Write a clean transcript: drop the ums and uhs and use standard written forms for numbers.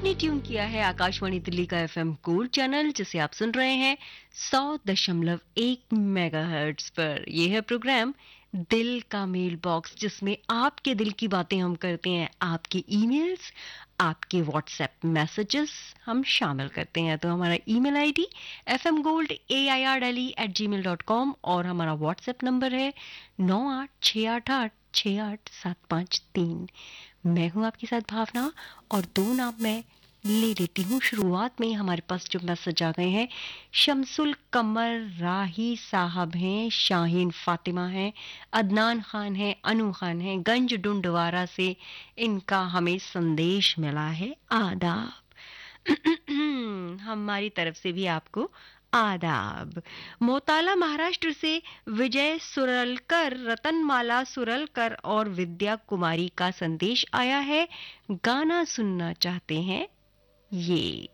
आपने ट्यून किया है आकाशवाणी दिल्ली का एफएम गोल्ड चैनल, जिसे आप सुन रहे हैं 100.1 मेगाहर्ट्ज पर। यह है प्रोग्राम दिल का मेल बॉक्स, जिसमें आपके दिल की बातें हम करते हैं, आपके ईमेल्स, आपके व्हाट्सएप मैसेजेस हम शामिल करते हैं। तो हमारा ईमेल आईडी fmgold@gmail.com और हमारा व्हाट्सएप नंबर है 9868868753। मैं हूं आपके साथ भावना, और दो नाम मैं ले लेती हूँ। शुरुआत में हमारे पास जो मैसेज आ गए हैं, शमसुल कमर राही साहब हैं, शाहीन फातिमा हैं, अदनान खान हैं, अनु खान हैं, गंज डुंडवारा से इनका हमें संदेश मिला है। आदाब। हमारी तरफ से भी आपको आदाब। मोताला महाराष्ट्र से विजय सुरलकर, रतनमाला सुरलकर और विद्या कुमारी का संदेश आया है। गाना सुनना चाहते हैं ये।